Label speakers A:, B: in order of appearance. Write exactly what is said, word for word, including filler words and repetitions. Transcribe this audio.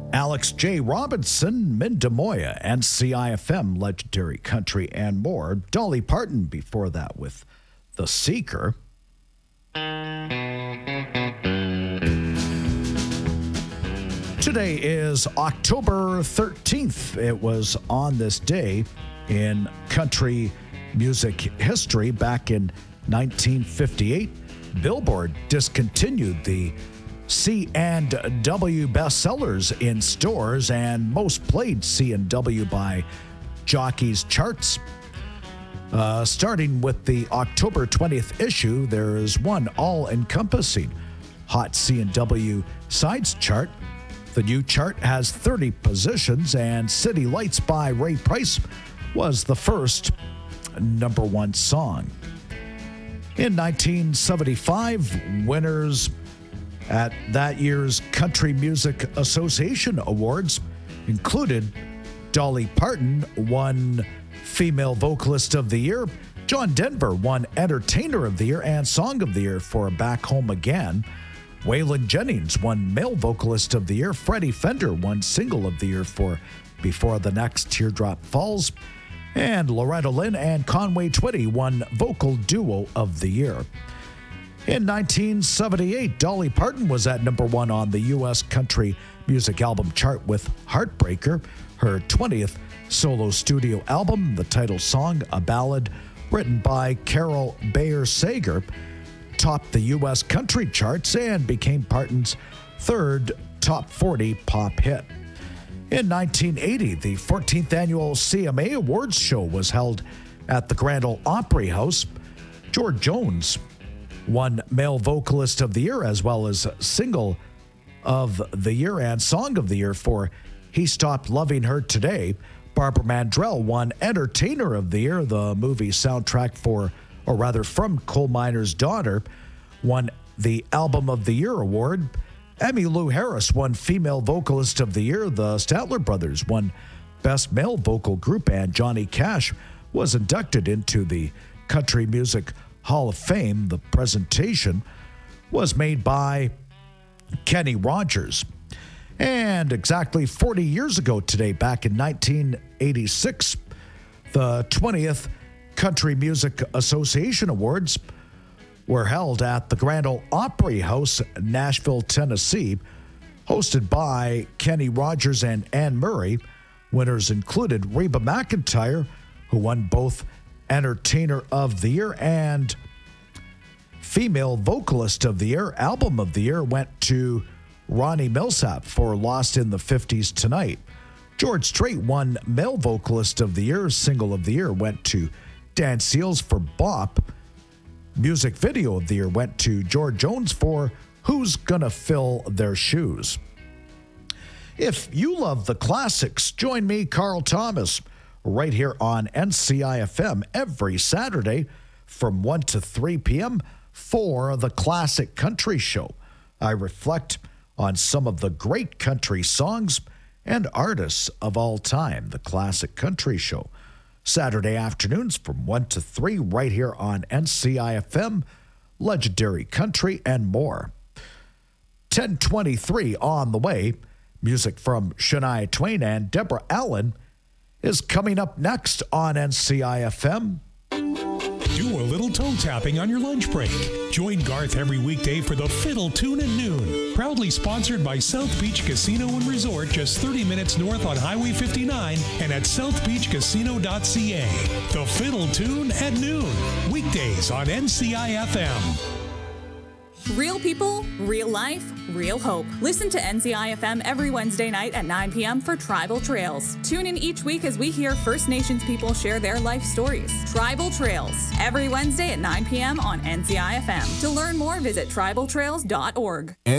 A: Alex J. Robinson, Minda Moya, N C I F M, Legendary Country, and more. Dolly Parton before that with The Seeker. Today is October thirteenth. It was on this day in country music history back in nineteen fifty-eight. Billboard discontinued the C and W bestsellers in stores and most played C and W by jockeys charts. Uh, starting with the October twentieth issue, there is one all-encompassing Hot C and W Sides chart. The new chart has thirty positions, and City Lights by Ray Price was the first number one song. In nineteen seventy-five, winners at that year's Country Music Association Awards included Dolly Parton won Female Vocalist of the Year, John Denver won Entertainer of the Year and Song of the Year for Back Home Again, Waylon Jennings won Male Vocalist of the Year, Freddie Fender won Single of the Year for Before the Next Teardrop Falls, and Loretta Lynn and Conway Twitty won Vocal Duo of the Year. In nineteen seventy-eight, Dolly Parton was at number one on the U S Country Music Album chart with Heartbreaker, her twentieth solo studio album. The title song, a ballad written by Carol Bayer Sager, topped the U S country charts and became Parton's third top forty pop hit. In nineteen eighty, the fourteenth annual C M A Awards show was held at the Grand Ole Opry House. George Jones won Male Vocalist of the Year as well as Single of the Year and Song of the Year for He Stopped Loving Her Today. Barbara Mandrell won Entertainer of the Year. The movie soundtrack for, or rather from Coal Miner's Daughter, won the Album of the Year award. Emmylou Harris won Female Vocalist of the Year. The Statler Brothers won Best Male Vocal Group, and Johnny Cash was inducted into the Country Music Hall of Fame. The presentation was made by Kenny Rogers. And exactly forty years ago today, back in nineteen eighty-six, the twentieth Country Music Association Awards were held at the Grand Ole Opry House, Nashville, Tennessee, hosted by Kenny Rogers and Anne Murray. Winners included Reba McEntire, who won both Entertainer of the Year and Female Vocalist of the Year. Album of the Year went to Ronnie Millsap for Lost in the fifties Tonight. George Strait won Male Vocalist of the Year. Single of the Year went to Dan Seals for Bop. Music Video of the Year went to George Jones for Who's Gonna Fill Their Shoes. If you love the classics, join me, Carl Thomas, right here on N C I F M every Saturday from one to three p.m. for the Classic Country Show. I reflect on some of the great country songs and artists of all time. The Classic Country Show, Saturday afternoons from one to three right here on N C I F M, Legendary Country, and more. ten twenty-three on the way. Music from Shania Twain and Deborah Allen is coming up next on N C I F M.
B: Do a little toe tapping on your lunch break. Join Garth every weekday for the Fiddle Tune at noon. Proudly sponsored by South Beach Casino and Resort, just thirty minutes north on Highway fifty-nine and at south beach casino dot c a. The Fiddle Tune at noon. Weekdays on N C I F M.
C: Real people, real life, real hope. Listen to N C I F M every Wednesday night at nine p.m. for Tribal Trails. Tune in each week as we hear First Nations people share their life stories. Tribal Trails, every Wednesday at nine p.m. on N C I F M. To learn more, visit tribal trails dot org.